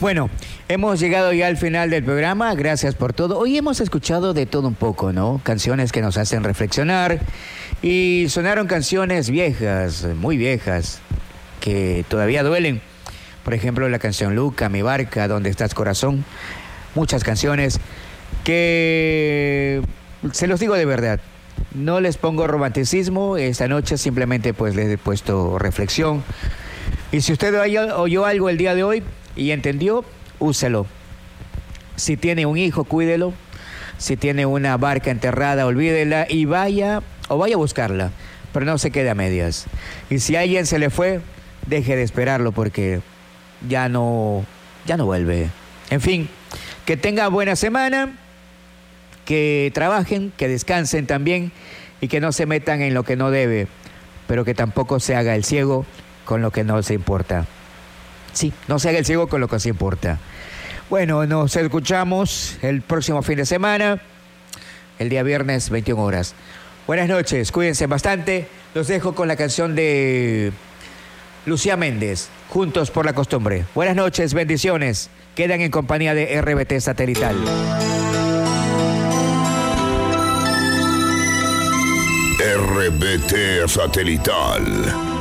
Bueno, hemos llegado ya al final del programa, gracias por todo. Hoy hemos escuchado de todo un poco, ¿no? Canciones que nos hacen reflexionar y sonaron canciones viejas, muy viejas, que todavía duelen. Por ejemplo, la canción Luca, Mi Barca, ¿Dónde estás, corazón? Muchas canciones que, se los digo de verdad, no les pongo romanticismo, esta noche simplemente pues les he puesto reflexión. Y si usted oyó algo el día de hoy y entendió, úselo. Si tiene un hijo, cuídelo. Si tiene una barca enterrada, olvídela y vaya a buscarla, pero no se quede a medias. Y si alguien se le fue, deje de esperarlo porque ya no vuelve. En fin, que tenga buena semana, que trabajen, que descansen también y que no se metan en lo que no debe, pero que tampoco se haga el ciego con lo que no se importa. Sí, no se haga el ciego con lo que se importa. Bueno, nos escuchamos el próximo fin de semana, el día viernes, 21 horas. Buenas noches, cuídense bastante. Los dejo con la canción de Lucía Méndez, Juntos por la Costumbre. Buenas noches, bendiciones. Quedan en compañía de RBT Satelital. RBT Satelital.